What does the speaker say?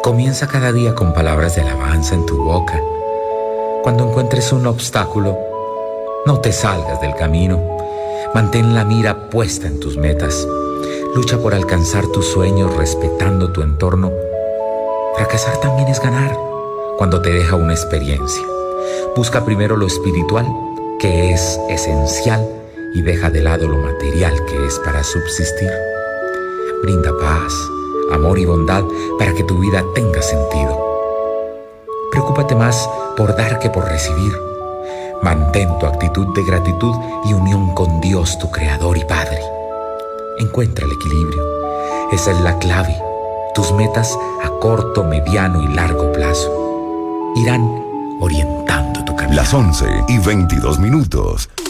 Comienza cada día con palabras de alabanza en tu boca. Cuando encuentres un obstáculo, no te salgas del camino. Mantén la mira puesta en tus metas. Lucha por alcanzar tus sueños respetando tu entorno. Fracasar también es ganar cuando te deja una experiencia. Busca primero lo espiritual, que es esencial, y deja de lado lo material, que es para subsistir. Brinda paz, amor y bondad para que tu vida tenga sentido. Preocúpate más por dar que por recibir. Mantén tu actitud de gratitud y unión con Dios, tu Creador y Padre. Encuentra el equilibrio. Esa es la clave. Tus metas a corto, mediano y largo plazo irán orientando tu camino. Las 11:22.